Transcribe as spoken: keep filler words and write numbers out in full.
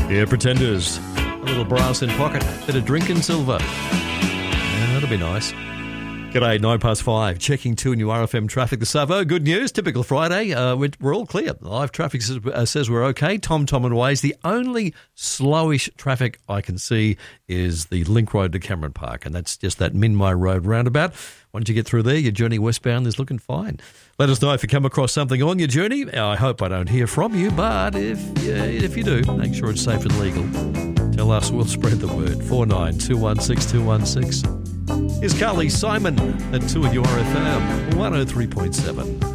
Yeah, Pretenders. A little brass in pocket, bit of drinking silver. Yeah, that'll be nice. G'day, nine past five. Checking two in your R F M traffic. The Savo, good news. Typical Friday. Uh, we're, we're all clear. Live traffic says, uh, says we're okay. Tom Tom and Ways. The only slowish traffic I can see is the Link Road to Cameron Park, and that's just that Minmay Road roundabout. Once you get through there, your journey westbound is looking fine. Let us know if you come across something on your journey. I hope I don't hear from you, but if yeah, if you do, make sure it's safe and legal. Tell us, we'll spread the word. four nine two one six two one six. Here's Carly Simon at two at your R F M one oh three point seven.